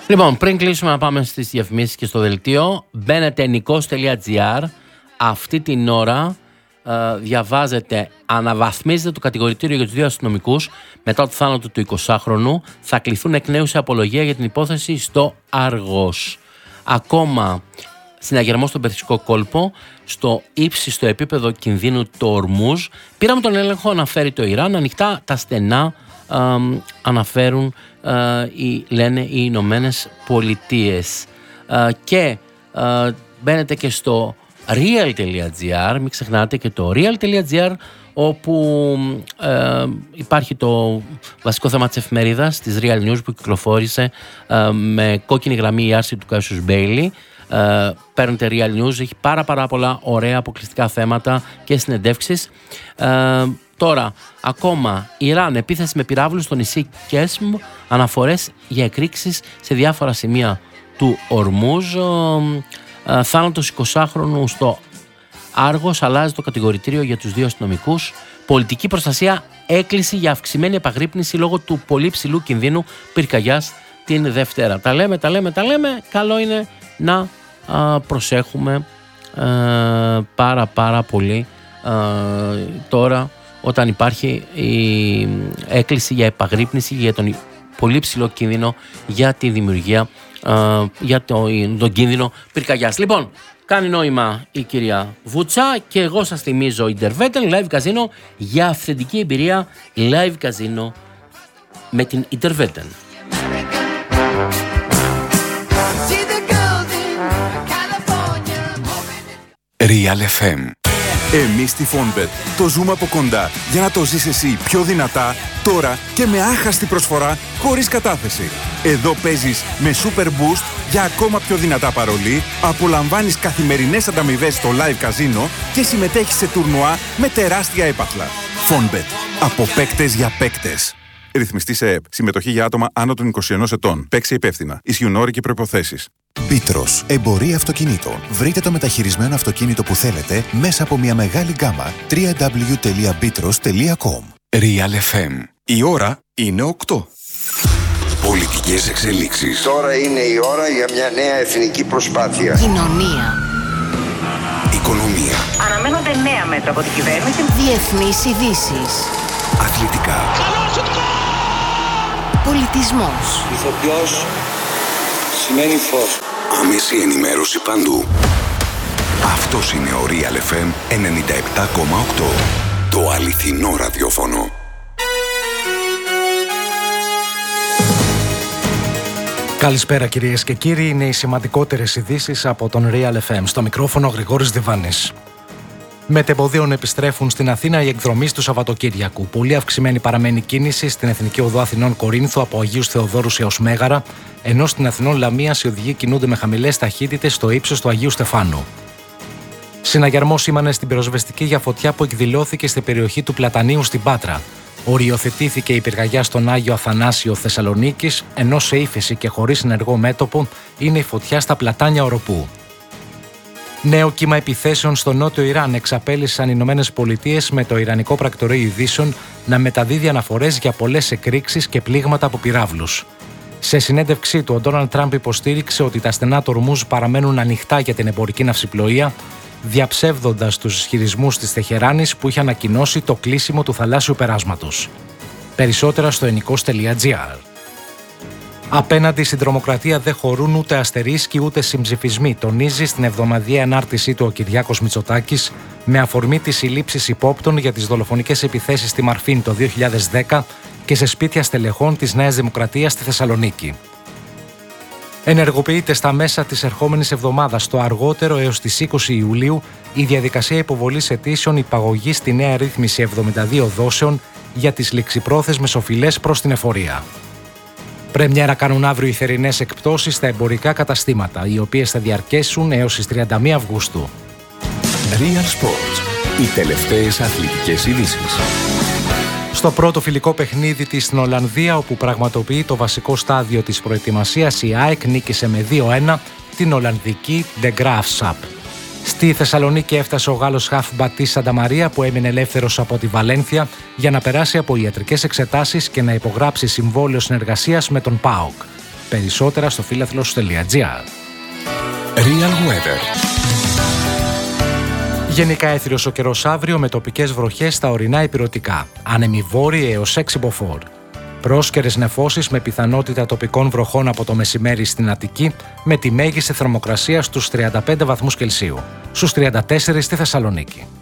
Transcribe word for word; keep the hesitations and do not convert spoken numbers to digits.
Λοιπόν, πριν κλείσουμε να πάμε στις διαφημίσεις και στο δελτίο, μπαίνετε νικός τελεία τζι άρ. Αυτή την ώρα ε, διαβάζετε, αναβαθμίζεται το κατηγορητήριο για τους δύο αστυνομικούς μετά το θάνατο του εικοσάχρονου. Θα κληθούν εκ νέου σε απολογία για την υπόθεση στο Άργος. Ακόμα συναγερμός στον Περσικό κόλπο, στο ύψιστο επίπεδο κινδύνου το Ορμούζ. Πήραμε τον έλεγχο, αναφέρει το Ιράν. Ανοιχτά τα στενά ε, αναφέρουν ε, οι, λένε οι Ηνωμένες Πολιτείες. Ε, και ε, μπαίνετε και στο real τελεία τζι άρ, μην ξεχνάτε και το real τελεία τζι άρ, όπου ε, υπάρχει το βασικό θέμα της εφημερίδας, της Real News, που κυκλοφόρησε ε, με κόκκινη γραμμή η άρση του Κάσιους Μπέιλι. Ε, παίρνετε Real News, έχει πάρα πάρα πολλά ωραία αποκλειστικά θέματα και συνεντεύξεις. Ε, τώρα, ακόμα Ιράν, επίθεση με πυράβλους στο νησί Κέσμ, αναφορές για εκρήξεις σε διάφορα σημεία του Ορμούζ. Ε, θάνατος εικοσάχρονου στο Άργος, αλλάζει το κατηγορητήριο για τους δύο αστυνομικούς. Πολιτική προστασία, έκκληση για αυξημένη επαγρύπνηση λόγω του πολύ ψηλού κινδύνου πυρκαγιάς την Δευτέρα. Τα λέμε, τα λέμε, τα λέμε. Καλό είναι να α, προσέχουμε α, πάρα πάρα πολύ α, τώρα όταν υπάρχει η έκκληση για επαγρύπνηση για τον πολύ ψηλό κίνδυνο για τη δημιουργία, α, για το, τον κίνδυνο πυρκαγιάς. Λοιπόν, κάνει νόημα η κυρία Βούτσα και εγώ σας θυμίζω Intervetel Live Casino για αυθεντική εμπειρία Live Casino με την Intervetel. Real εφ εμ. Εμείς στη Fonbet το ζούμε από κοντά για να το ζεις εσύ πιο δυνατά, τώρα και με άχαστη προσφορά χωρίς κατάθεση. Εδώ παίζεις με Super Boost για ακόμα πιο δυνατά παρολί, απολαμβάνεις καθημερινές ανταμοιβές στο Live Casino και συμμετέχεις σε τουρνουά με τεράστια έπαθλα. Fonbet. Από παίκτες για παίκτες. Ρυθμιστή σε ΕΕΠ. Συμμετοχή για άτομα άνω των είκοσι ενός ετών. Παίξε υπεύθυνα. Ισχύουν όροι και προϋποθέσεις. Μπίτρος. Εμπορία αυτοκινήτων. Βρείτε το μεταχειρισμένο αυτοκίνητο που θέλετε μέσα από μια μεγάλη γκάμα. double-u double-u double-u τελεία μπίτρος τελεία κομ. Real εφ εμ. Η ώρα είναι οκτώ. Πολιτικές εξελίξεις. Τώρα είναι η ώρα για μια νέα εθνική προσπάθεια. Κοινωνία. Οικονομία. Αναμένονται νέα μέτρα από την κυβέρνηση. Διεθνείς ειδήσεις. Αθλητικά. Πολιτισμός. Ηθοποιός σημαίνει φως. Άμεση ενημέρωση παντού. Αυτός είναι ο Real εφ εμ ενενήντα επτά κόμμα οκτώ. Το αληθινό ραδιόφωνο. Καλησπέρα κυρίες και κύριοι, είναι οι σημαντικότερες ειδήσεις από τον Real εφ εμ. Στο μικρόφωνο Γρηγόρης Διβάνης. Μετεμποδίων επιστρέφουν στην Αθήνα οι εκδρομείς του Σαββατοκύριακου. Πολύ αυξημένη παραμένει κίνηση στην Εθνική Οδό Αθηνών Κορίνθου από Αγίους Θεοδόρους έως Μέγαρα, ενώ στην Αθηνών Λαμίας οι οδηγοί κινούνται με χαμηλές ταχύτητες στο ύψος του Αγίου Στεφάνου. Συναγερμός σήμανε στην πυροσβεστική για φωτιά που εκδηλώθηκε στην περιοχή του Πλατανίου στην Πάτρα. Οριοθετήθηκε η πυρκαγιά στον Άγιο Αθανάσιο Θεσσαλονίκης, ενώ σε ύφεση και χωρίς ενεργό μέτωπο είναι η φωτιά στα πλατάνια Οροπού. Νέο κύμα επιθέσεων στο νότιο Ιράν εξαπέλυσαν οι Ηνωμένες Πολιτείες με το Ιρανικό Πρακτορείο Ειδήσεων να μεταδίδει αναφορές για πολλές εκρήξεις και πλήγματα από πυράβλους. Σε συνέντευξή του, ο Ντόναλντ Τραμπ υποστήριξε ότι τα στενά του Ορμούζ παραμένουν ανοιχτά για την εμπορική ναυσιπλοεία, διαψεύδοντας τους ισχυρισμούς της Τεχεράνης που είχε ανακοινώσει το κλείσιμο του θαλάσσιου περάσματος. Περισσότερα στο ενικός τελεία τζι άρ. Απέναντι στην τρομοκρατία δεν χωρούν ούτε αστερίσκοι ούτε συμψηφισμοί, τονίζει στην εβδομαδιαία ανάρτησή του ο Κυριάκος Μητσοτάκης με αφορμή τις συλλήψεις υπόπτων για τις δολοφονικές επιθέσεις στη Μαρφίν το δύο χιλιάδες δέκα και σε σπίτια στελεχών της Νέας Δημοκρατίας στη Θεσσαλονίκη. Ενεργοποιείται στα μέσα της ερχόμενης εβδομάδας, το αργότερο έως τις είκοσι Ιουλίου, η διαδικασία υποβολής αιτήσεων υπαγωγής στη νέα ρύθμιση εβδομήντα δύο δόσεων για τις ληξιπρόθεσμες οφειλές προς την εφορία. Πρεμιέρα κάνουν αύριο οι θερινές εκπτώσεις στα εμπορικά καταστήματα, οι οποίες θα διαρκέσουν έως τις τριάντα μία Αυγούστου. Real Sports. Οι τελευταίες αθλητικές ειδήσεις. Στο πρώτο φιλικό παιχνίδι της στην Ολλανδία, όπου πραγματοποιεί το βασικό στάδιο της προετοιμασίας, η ΑΕΚ νίκησε με δύο ένα την Ολλανδική De Graafschap. Στη Θεσσαλονίκη έφτασε ο Γάλλος χαφ Μπατίς Σανταμαρία, που έμεινε ελεύθερος από τη Βαλένθια για να περάσει από ιατρικές εξετάσεις και να υπογράψει συμβόλαιο συνεργασίας με τον ΠΑΟΚ. Περισσότερα στο φίλαθλος τελεία τζι άρ. Real Weather. Γενικά έθριος ο καιρός αύριο με τοπικές βροχές στα ορεινά ηπειρωτικά. Άνεμοι βόρειοι έως έξι μποφόρ. Πρόσκαιρες νεφώσεις με πιθανότητα τοπικών βροχών από το μεσημέρι στην Αττική, με τη μέγιστη θερμοκρασία στους τριάντα πέντε βαθμούς Κελσίου, στους τριάντα τέσσερα στη Θεσσαλονίκη.